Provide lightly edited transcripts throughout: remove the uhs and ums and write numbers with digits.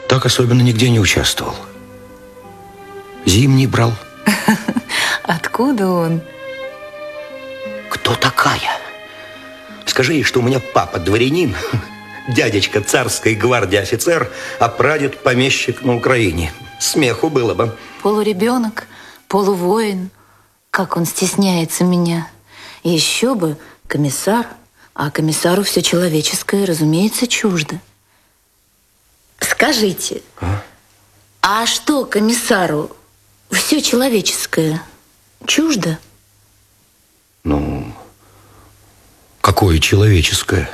Так особенно нигде не участвовал. Зимний брал. Откуда он? Кто такая? Скажи ей, что у меня папа дворянин, дядечка царской гвардии офицер, а прадед помещик на Украине. Смеху было бы. Полуребенок, полувоин. Как он стесняется меня. Еще бы комиссар, а комиссару все человеческое, разумеется, чуждо. Скажите, а что комиссару все человеческое чуждо? Ну, какое человеческое?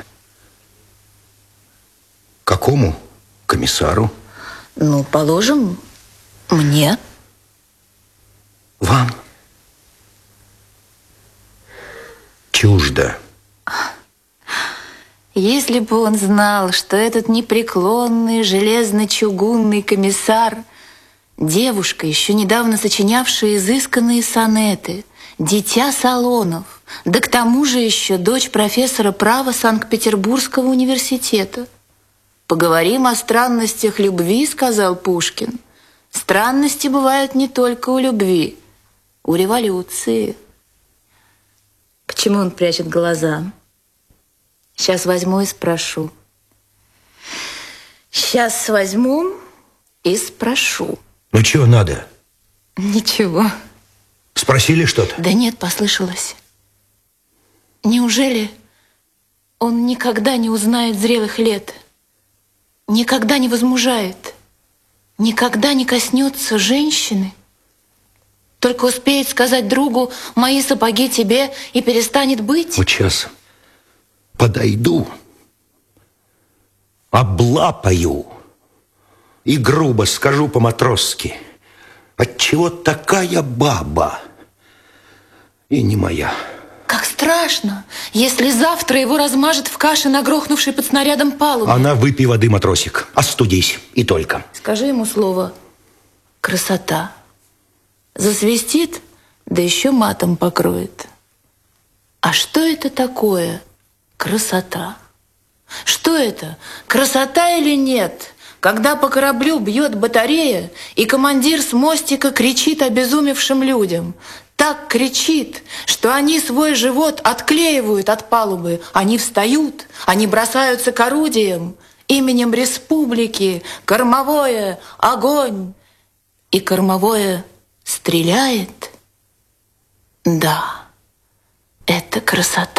Какому комиссару? Ну, положим, мне. Вам? Чуждо. Если бы он знал, что этот непреклонный железно-чугунный комиссар, девушка, еще недавно сочинявшая изысканные сонеты, дитя салонов, да к тому же еще дочь профессора права Санкт-Петербургского университета. «Поговорим о странностях любви», — сказал Пушкин. «Странности бывают не только у любви, у революции». Почему он прячет глаза? Сейчас возьму и спрошу. Сейчас возьму и спрошу. Ну, чего надо? Ничего. Спросили что-то? Да нет, послышалось. Неужели он никогда не узнает зрелых лет? Никогда не возмужает? Никогда не коснется женщины? Только успеет сказать другу: «Мои сапоги тебе», и перестанет быть? Вот сейчас подойду, облапаю и грубо скажу по-матросски: отчего такая баба и не моя? Как страшно, если завтра его размажет в каше на грохнувшей под снарядом палубе. Она: выпей воды, матросик, остудись, и только. Скажи ему слово «красота». Засвистит, да еще матом покроет. А что это такое красота? Что это, красота или нет, когда по кораблю бьет батарея, и командир с мостика кричит обезумевшим людям? Так кричит, что они свой живот отклеивают от палубы. Они встают, они бросаются к орудиям. Именем республики кормовое — огонь. И кормовое стреляет. Да, это красота.